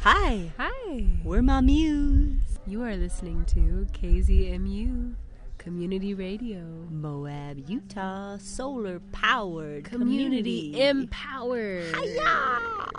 Hi, Hi. we're my muse. You are listening to KZMU Community Radio. Moab, Utah, solar powered Community empowered. Hiya!